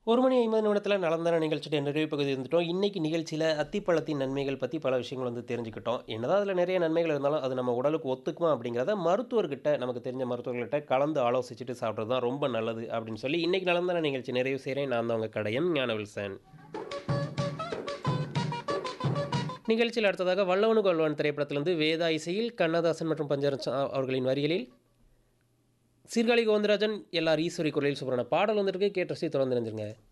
1 மணி 50 நிமிடத்தில நலம்தான நிகழ்ச்சியுடைய நிறைவு பகுதி வந்துட்டோம். இன்னைக்கு நிகழ்ச்சியில அத்திப்பழத்தின் நன்மைகள் பத்தி பல விஷயங்கள் தெரிஞ்சுக்கிட்டோம். என்னதான் அதில நிறைய நன்மைகள் இருந்தாலும், அது நம்ம உடலுக்கு ஒத்துக்குமா அப்படிங்கிறத மருத்துவர்கிட்ட நமக்கு தெரிஞ்ச மருத்துவர்கள்ட்ட கலந்து ஆலோசிச்சுட்டு சாப்பிடுறது தான் ரொம்ப நல்லது அப்படின்னு சொல்லி, இன்னைக்கு நலம்தான நிகழ்ச்சி நிறைவு செய்றேன். நான் தான் உங்க கடையம் ஞானவில்சன். நிகழ்ச்சியில் அடுத்ததாக வல்லவனுக்கு வல்லவன் திரைப்படத்திலிருந்து வேதா இசையில் கண்ணதாசன் மற்றும் பஞ்சரட்ச அவர்களின் வரிகளில் சீர்காழி கோவிந்தராஜன், எல்.ஆர். ஈஸ்வரி குரலில் சூப்பரான பாடல் வந்திருக்கு. கேட்டு ரசித்து தொடர்ந்து இணைஞ்சிருங்க.